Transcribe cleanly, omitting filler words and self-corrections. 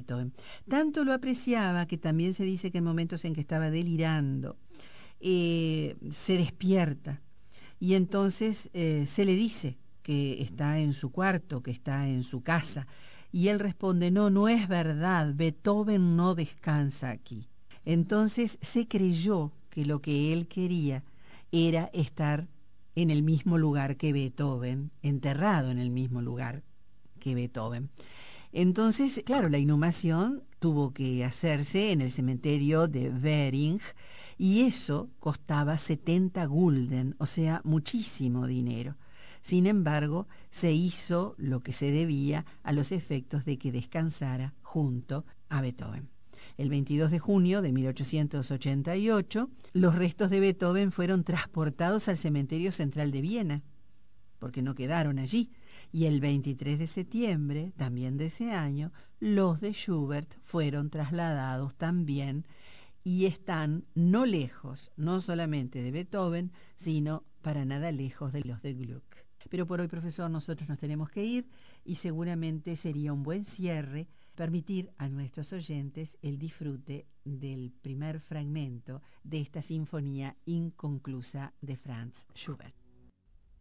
Beethoven. Tanto lo apreciaba que también se dice que en momentos en que estaba delirando, se despierta y entonces se le dice que está en su cuarto, que está en su casa, y él responde, no, no es verdad, Beethoven no descansa aquí. Entonces se creyó que lo que él quería era estar en el mismo lugar que Beethoven, enterrado en el mismo lugar que Beethoven. Entonces, claro, la inhumación tuvo que hacerse en el cementerio de Währing y eso costaba 70 gulden, o sea, muchísimo dinero. Sin embargo, se hizo lo que se debía a los efectos de que descansara junto a Beethoven. El 22 de junio de 1888, los restos de Beethoven fueron transportados al cementerio central de Viena, porque no quedaron allí. Y el 23 de septiembre, también de ese año, los de Schubert fueron trasladados también y están no lejos, no solamente de Beethoven, sino para nada lejos de los de Gluck. Pero por hoy, profesor, nosotros nos tenemos que ir y seguramente sería un buen cierre permitir a nuestros oyentes el disfrute del primer fragmento de esta sinfonía inconclusa de Franz Schubert.